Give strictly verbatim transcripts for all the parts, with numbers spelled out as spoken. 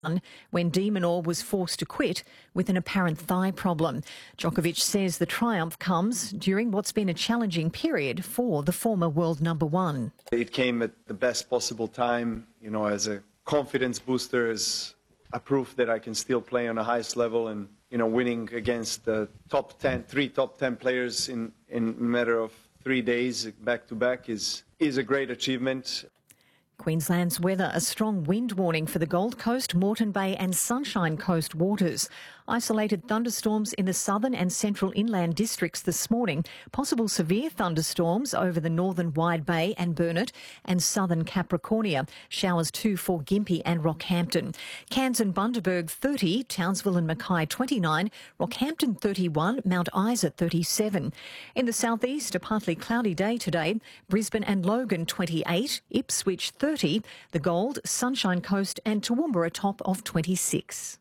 when De Minaur was forced to quit with an apparent thigh problem. Djokovic says the triumph comes during what's been a challenging period for the former world number one. It came at the best possible time, you know, as a confidence booster, as a proof that I can still play on the highest level, and, you know, winning against the top ten, three top ten players in, in a matter of three days back to back is, is a great achievement. Queensland's weather, a strong wind warning for the Gold Coast, Moreton Bay and Sunshine Coast waters. Isolated thunderstorms in the southern and central inland districts this morning. Possible severe thunderstorms over the northern Wide Bay and Burnett and southern Capricornia. Showers too for Gympie and Rockhampton. Cairns and Bundaberg thirty, Townsville and Mackay twenty-nine, Rockhampton thirty-one, Mount Isa thirty-seven. In the southeast, a partly cloudy day today. Brisbane and Logan twenty-eight, Ipswich thirty, the Gold, Sunshine Coast and Toowoomba a top of twenty-six.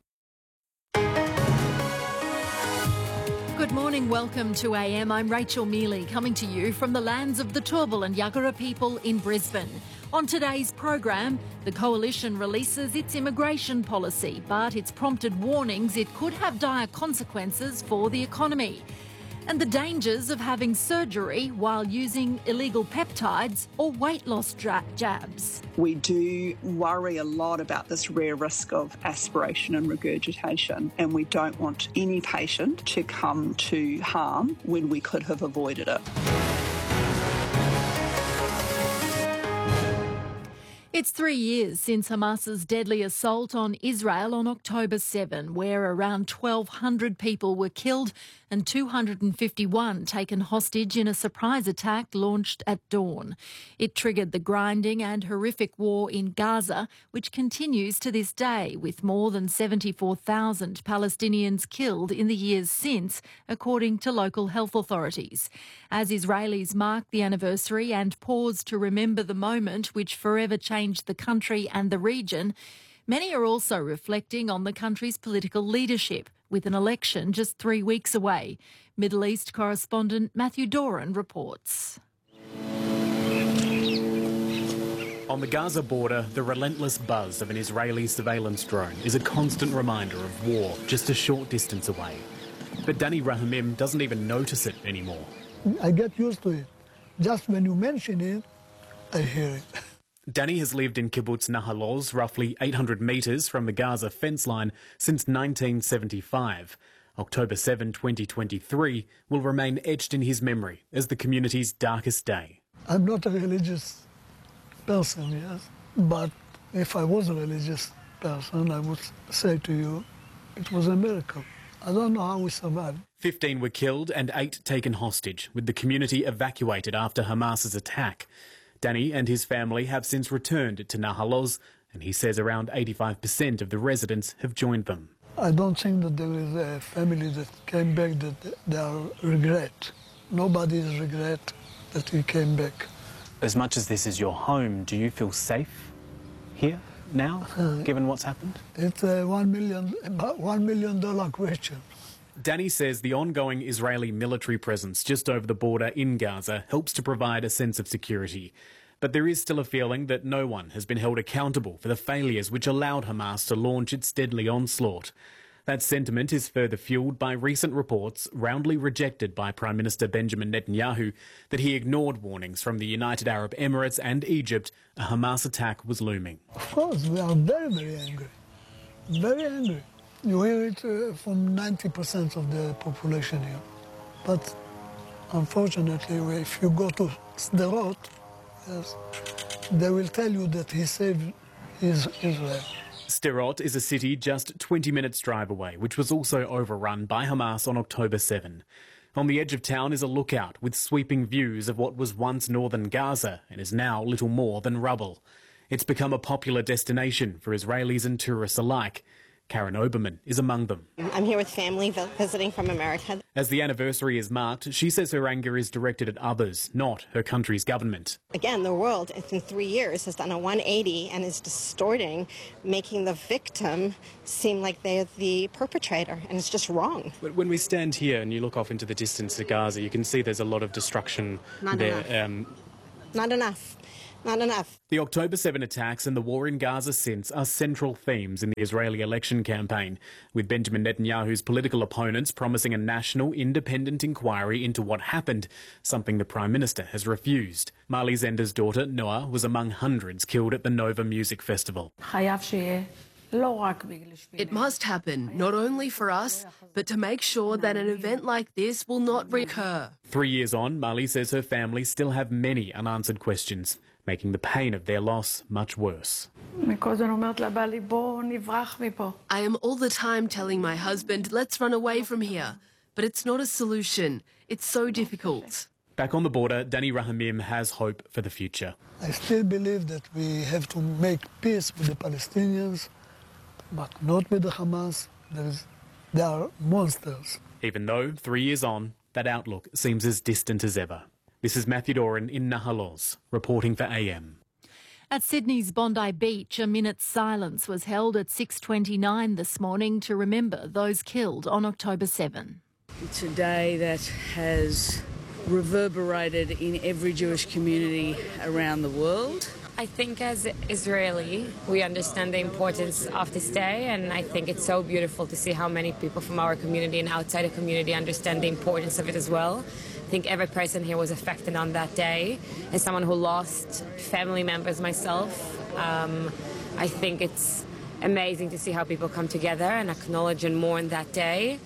Good morning, welcome to A M. I'm Rachel Mealy, coming to you from the lands of the Turrbal and Yagara people in Brisbane. On today's program, the Coalition releases its immigration policy, but it's prompted warnings it could have dire consequences for the economy. And the dangers of having surgery while using illegal peptides or weight loss dra- jabs. We do worry a lot about this rare risk of aspiration and regurgitation, and we don't want any patient to come to harm when we could have avoided it. It's three years since Hamas's deadly assault on Israel on October seventh, where around twelve hundred people were killed and two hundred fifty-one taken hostage in a surprise attack launched at dawn. It triggered the grinding and horrific war in Gaza, which continues to this day, with more than seventy-four thousand Palestinians killed in the years since, according to local health authorities. As Israelis mark the anniversary and pause to remember the moment which forever changed the country and the region, many are also reflecting on the country's political leadership, with an election just three weeks away. Middle East correspondent Matthew Doran reports. On the Gaza border, the relentless buzz of an Israeli surveillance drone is a constant reminder of war just a short distance away. But Danny Rahamim doesn't even notice it anymore. I get used to it. Just when you mention it, I hear it. Danny has lived in kibbutz Nahal Oz, roughly eight hundred metres from the Gaza fence line, since nineteen seventy-five. October seventh, twenty twenty-three will remain etched in his memory as the community's darkest day. I'm not a religious person, yes, but if I was a religious person, I would say to you, it was a miracle. I don't know how we survived. fifteen were killed and eight taken hostage, with the community evacuated after Hamas's attack. Danny and his family have since returned to Nahal Oz, and he says around eighty-five percent of the residents have joined them. I don't think that there is a family that came back that they are regret. Nobody is regret that he came back. As much as this is your home, do you feel safe here now, uh, given what's happened? It's a one million, about one million dollar question. Danny says the ongoing Israeli military presence just over the border in Gaza helps to provide a sense of security. But there is still a feeling that no one has been held accountable for the failures which allowed Hamas to launch its deadly onslaught. That sentiment is further fuelled by recent reports, roundly rejected by Prime Minister Benjamin Netanyahu, that he ignored warnings from the United Arab Emirates and Egypt a Hamas attack was looming. Of course, we are very, very angry. Very angry. You hear it uh, from ninety percent of the population here. But unfortunately, if you go to Sderot, yes, they will tell you that he saved his Israel. Sderot is a city just twenty minutes drive away, which was also overrun by Hamas on October seventh. On the edge of town is a lookout with sweeping views of what was once northern Gaza and is now little more than rubble. It's become a popular destination for Israelis and tourists alike. Karen Oberman is among them. I'm here with family visiting from America. As the anniversary is marked, she says her anger is directed at others, not her country's government. Again, the world in three years has done a one eighty and is distorting, making the victim seem like they're the perpetrator, and it's just wrong. But when we stand here and you look off into the distance to Gaza, you can see there's a lot of destruction Not there. Enough. Um, Not enough. not enough. The October seventh attacks and the war in Gaza since are central themes in the Israeli election campaign, with Benjamin Netanyahu's political opponents promising a national independent inquiry into what happened, something the Prime Minister has refused. Marley Zender's daughter, Noah, was among hundreds killed at the Nova Music Festival. It must happen, not only for us, but to make sure that an event like this will not recur. Three years on, Marley says her family still have many unanswered questions, making the pain of their loss much worse. I am all the time telling my husband, let's run away from here. But it's not a solution. It's so difficult. Back on the border, Danny Rahamim has hope for the future. I still believe that we have to make peace with the Palestinians, but not with the Hamas. There is, they are monsters. Even though, three years on, that outlook seems as distant as ever. This is Matthew Doran in Nahal-Oz, reporting for A M. At Sydney's Bondi Beach, a minute's silence was held at six twenty-nine this morning to remember those killed on October seventh. It's a day that has reverberated in every Jewish community around the world. I think as Israeli, we understand the importance of this day, and I think it's so beautiful to see how many people from our community and outside the community understand the importance of it as well. I think every person here was affected on that day. As someone who lost family members myself, um, I think it's amazing to see how people come together and acknowledge and mourn that day.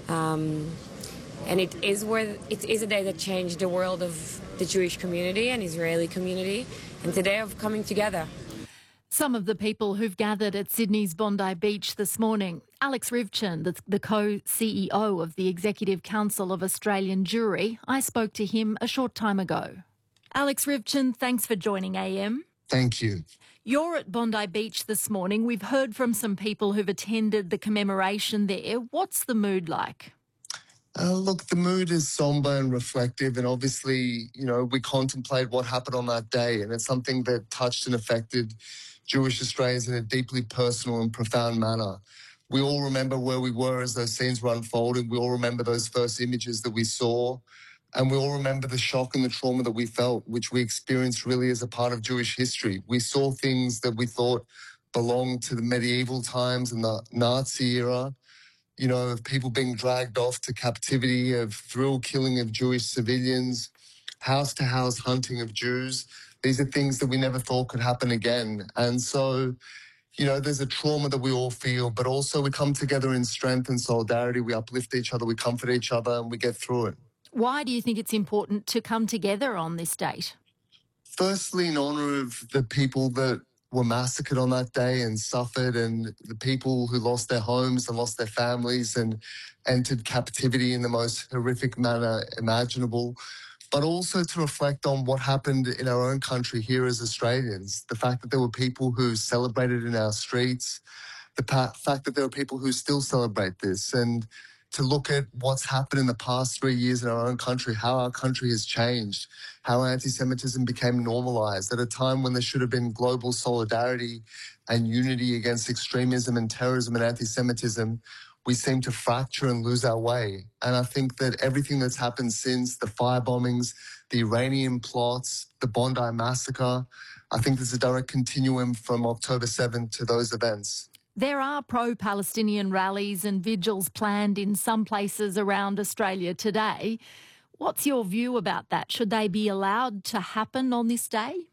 Um, and it is where it is a day that changed the world of the Jewish community and Israeli community, and today of coming together. Some of the people who've gathered at Sydney's Bondi Beach this morning. Alex Rivchin, the, the co-C E O of the Executive Council of Australian Jewry. I spoke to him a short time ago. Alex Rivchin, thanks for joining A M. Thank you. You're at Bondi Beach this morning. We've heard from some people who've attended the commemoration there. What's the mood like? Uh, look, the mood is somber and reflective, and obviously, you know, we contemplate what happened on that day, and it's something that touched and affected Jewish Australians in a deeply personal and profound manner. We all remember where we were as those scenes were unfolding. We all remember those first images that we saw, and we all remember the shock and the trauma that we felt, which we experienced really as a part of Jewish history. We saw things that we thought belonged to the medieval times and the Nazi era, you know, of people being dragged off to captivity, of thrill killing of Jewish civilians, house-to-house hunting of Jews. These are things that we never thought could happen again. And so, you know, there's a trauma that we all feel, but also we come together in strength and solidarity. We uplift each other, we comfort each other, and we get through it. Why do you think it's important to come together on this date? Firstly, in honour of the people that were massacred on that day and suffered, and the people who lost their homes and lost their families and entered captivity in the most horrific manner imaginable, but also to reflect on what happened in our own country here as Australians. The fact that there were people who celebrated in our streets, the pa- fact that there are people who still celebrate this, and to look at what's happened in the past three years in our own country, how our country has changed, how anti-Semitism became normalised at a time when there should have been global solidarity and unity against extremism and terrorism and anti-Semitism. We seem to fracture and lose our way. And I think that everything that's happened since, the fire bombings, the Iranian plots, the Bondi massacre, I think there's a direct continuum from October seventh to those events. There are pro-Palestinian rallies and vigils planned in some places around Australia today. What's your view about that? Should they be allowed to happen on this day?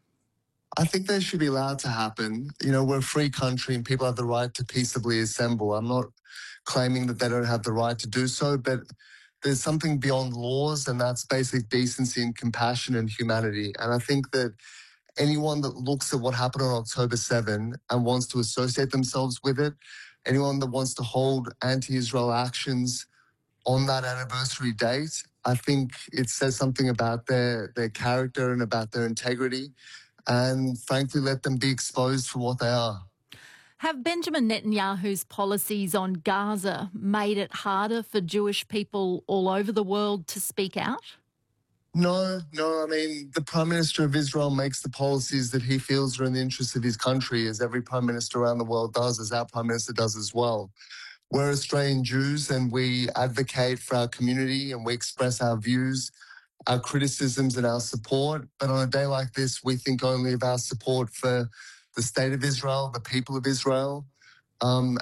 I think they should be allowed to happen. You know, we're a free country and people have the right to peaceably assemble. I'm not claiming that they don't have the right to do so, but there's something beyond laws, and that's basic decency and compassion and humanity. And I think that anyone that looks at what happened on October seventh and wants to associate themselves with it, anyone that wants to hold anti-Israel actions on that anniversary date, I think it says something about their, their character and about their integrity, and frankly, let them be exposed for what they are. Have Benjamin Netanyahu's policies on Gaza made it harder for Jewish people all over the world to speak out? No, no. I mean, the Prime Minister of Israel makes the policies that he feels are in the interest of his country, as every Prime Minister around the world does, as our Prime Minister does as well. We're Australian Jews and we advocate for our community and we express our views our criticisms and our support. But on a day like this, we think only of our support for the state of Israel, the people of Israel, um,